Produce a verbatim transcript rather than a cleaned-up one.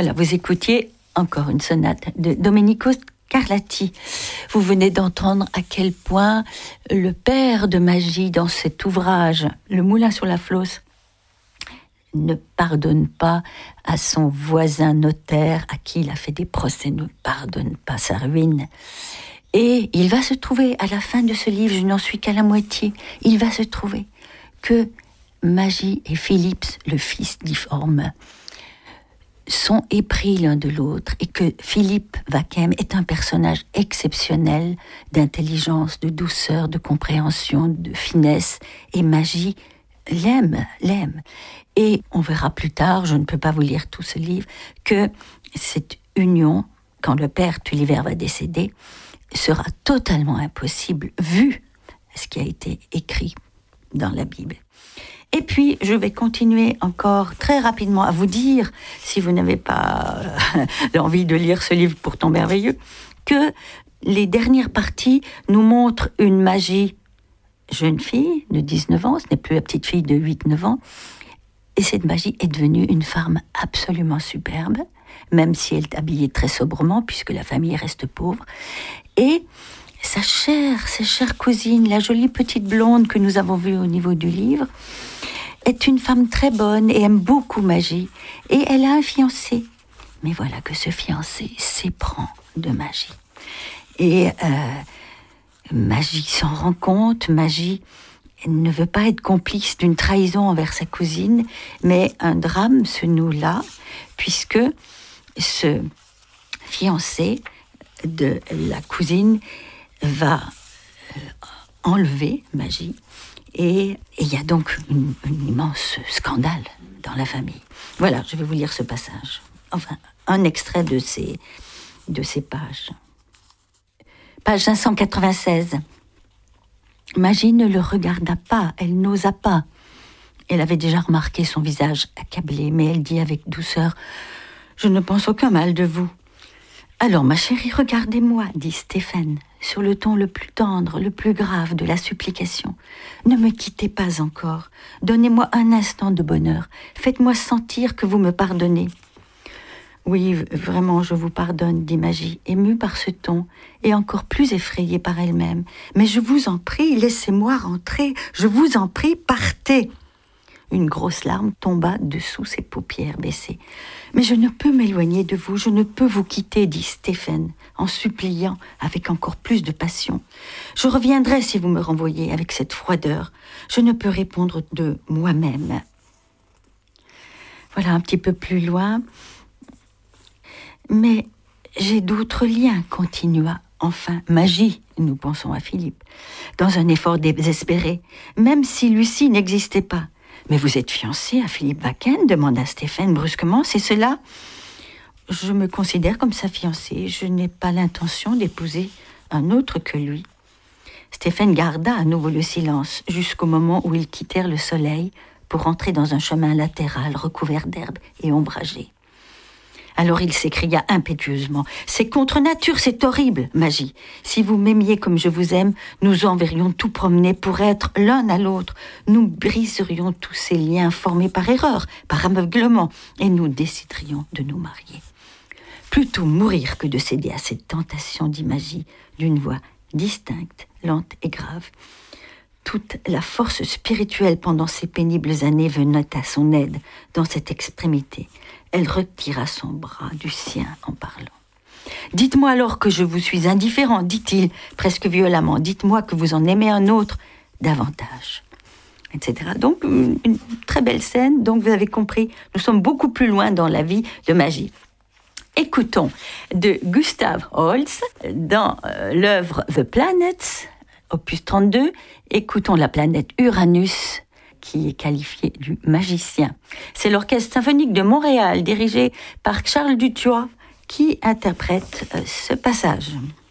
Voilà, vous écoutiez encore une sonate de Domenico Scarlatti. Vous venez d'entendre à quel point le père de magie dans cet ouvrage, Le Moulin sur la Flosse, ne pardonne pas à son voisin notaire à qui il a fait des procès, ne pardonne pas sa ruine. Et il va se trouver, à la fin de ce livre, je n'en suis qu'à la moitié, il va se trouver que Magie et Philippe, le fils difforme, sont épris l'un de l'autre et que Philippe Wachem est un personnage exceptionnel d'intelligence, de douceur, de compréhension, de finesse, et Magie l'aime, l'aime. Et on verra plus tard, je ne peux pas vous lire tout ce livre, que cette union, quand le père Tulliver va décéder, sera totalement impossible vu ce qui a été écrit dans la Bible. Et puis, je vais continuer encore très rapidement à vous dire, si vous n'avez pas euh, envie de lire ce livre pourtant merveilleux, que les dernières parties nous montrent une Magie jeune fille de dix-neuf ans, ce n'est plus la petite fille de huit neuf ans, et cette Magie est devenue une femme absolument superbe, même si elle est habillée très sobrement, puisque la famille reste pauvre. Et sa chère, sa chère cousine, la jolie petite blonde que nous avons vue au niveau du livre, est une femme très bonne et aime beaucoup Magie. Et elle a un fiancé. Mais voilà que ce fiancé s'éprend de Magie. Et euh, Magie s'en rend compte. Magie ne veut pas être complice d'une trahison envers sa cousine, mais un drame se noue là, puisque ce fiancé de la cousine va euh, enlever Magie. Et il y a donc une, une immense scandale dans la famille. Voilà, je vais vous lire ce passage. Enfin, un extrait de ces, de ces pages. Page cinq cent quatre-vingt-seize. Magie ne le regarda pas, elle n'osa pas. Elle avait déjà remarqué son visage accablé, mais elle dit avec douceur « Je ne pense aucun mal de vous. » « Alors, ma chérie, regardez-moi, dit Stéphane, sur le ton le plus tendre, le plus grave de la supplication. Ne me quittez pas encore. Donnez-moi un instant de bonheur. Faites-moi sentir que vous me pardonnez. Oui, vraiment, je vous pardonne, dit Magie, émue par ce ton et encore plus effrayée par elle-même. Mais je vous en prie, laissez-moi rentrer. Je vous en prie, partez. Une grosse larme tomba dessous ses paupières baissées. « Mais je ne peux m'éloigner de vous, je ne peux vous quitter, dit Stéphane, en suppliant avec encore plus de passion. Je reviendrai si vous me renvoyez avec cette froideur. Je ne peux répondre de moi-même. » Voilà, un petit peu plus loin. « Mais j'ai d'autres liens, continua enfin Magie, nous pensons à Philippe, dans un effort désespéré, même si Lucie n'existait pas. » « Mais vous êtes fiancé à Philippe Wachem ?» demanda Stéphane brusquement. « C'est cela ?»« Je me considère comme sa fiancée. Je n'ai pas l'intention d'épouser un autre que lui. » Stéphane garda à nouveau le silence jusqu'au moment où ils quittèrent le soleil pour entrer dans un chemin latéral recouvert d'herbe et ombragé. Alors il s'écria impétueusement. « C'est contre nature, c'est horrible, Magie. Si vous m'aimiez comme je vous aime, nous enverrions tout promener pour être l'un à l'autre. Nous briserions tous ces liens formés par erreur, par aveuglement, et nous déciderions de nous marier. Plutôt mourir que de céder à cette tentation, dit Magie, d'une voix distincte, lente et grave. Toute la force spirituelle pendant ces pénibles années venait à son aide dans cette extrémité. Elle retira son bras du sien en parlant. « Dites-moi alors que je vous suis indifférent, dit-il presque violemment. Dites-moi que vous en aimez un autre davantage. » et cetera. Donc, une, une très belle scène. Donc, vous avez compris, nous sommes beaucoup plus loin dans la vie de Magie. Écoutons de Gustav Holst dans euh, l'œuvre The Planets, opus trente-deux. Écoutons la planète Uranus, qui est qualifié du magicien. C'est l'Orchestre symphonique de Montréal, dirigé par Charles Dutoit, qui interprète ce passage.